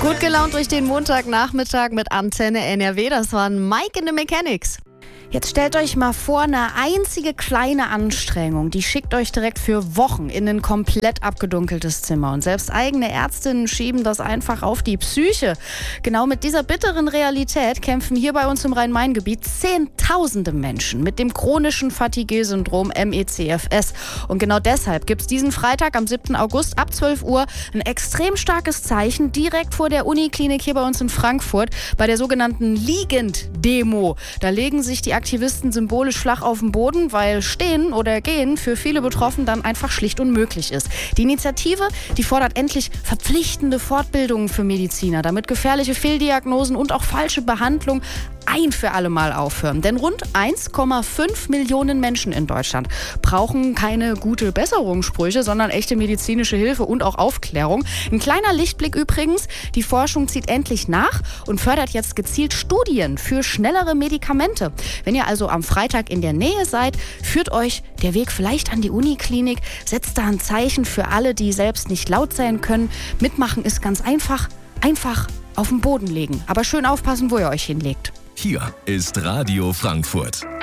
Gut gelaunt durch den Montagnachmittag mit Antenne NRW. Das waren Mike in the Mechanics. Jetzt stellt euch mal vor, eine einzige kleine Anstrengung, die schickt euch direkt für Wochen in ein komplett abgedunkeltes Zimmer. Und selbst eigene Ärztinnen schieben das einfach auf die Psyche. Genau mit dieser bitteren Realität kämpfen hier bei uns im Rhein-Main-Gebiet Zehntausende Menschen mit dem chronischen Fatigue-Syndrom MECFS. Und genau deshalb gibt es diesen Freitag am 7. August ab 12 Uhr ein extrem starkes Zeichen direkt vor der Uniklinik hier bei uns in Frankfurt bei der sogenannten Liegend-Demo. Da legen sich die Aktivisten symbolisch flach auf den Boden, weil Stehen oder Gehen für viele Betroffen dann einfach schlicht unmöglich ist. Die Initiative, die fordert endlich verpflichtende Fortbildungen für Mediziner, damit gefährliche Fehldiagnosen und auch falsche Behandlung ein für alle Mal aufhören. Denn rund 1,5 Millionen Menschen in Deutschland brauchen keine gute Besserungssprüche, sondern echte medizinische Hilfe und auch Aufklärung. Ein kleiner Lichtblick übrigens, die Forschung zieht endlich nach und fördert jetzt gezielt Studien für schnellere Medikamente. Wenn ihr also am Freitag in der Nähe seid, führt euch der Weg vielleicht an die Uniklinik, setzt da ein Zeichen für alle, die selbst nicht laut sein können. Mitmachen ist ganz einfach auf den Boden legen. Aber schön aufpassen, wo ihr euch hinlegt. Hier ist Radio Frankfurt.